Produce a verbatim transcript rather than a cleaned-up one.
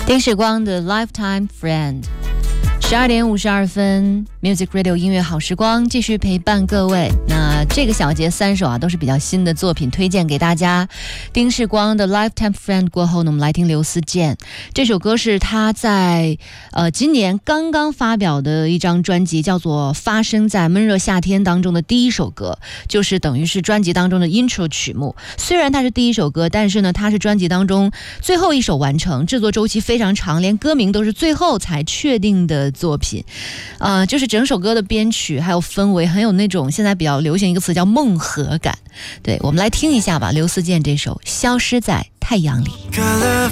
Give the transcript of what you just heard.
丁世光的 Lifetime Friend。十二点五十二分 Music Radio 音乐好时光继续陪伴各位。那这个小节三首啊都是比较新的作品推荐给大家。丁世光的 Lifetime Friend 过后呢，我们来听刘思健。这首歌是他在呃今年刚刚发表的一张专辑，叫做《发生在闷热夏天》当中的第一首歌，就是等于是专辑当中的 intro 曲目。虽然它是第一首歌，但是呢它是专辑当中最后一首完成，制作周期非常长，连歌名都是最后才确定的作品。呃，就是整首歌的编曲还有氛围很有那种现在比较流行一个词叫梦河感。对，我们来听一下吧，刘思健这首《消失在太阳里》。 隔了